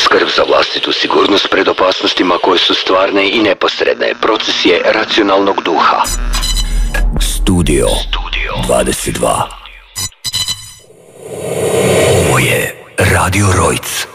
Skrb za vlastitu sigurnost pred opasnostima koje su stvarne i neposredne. Proces je racionalnog duha. Studio 22. Ovo je Radio Rojc.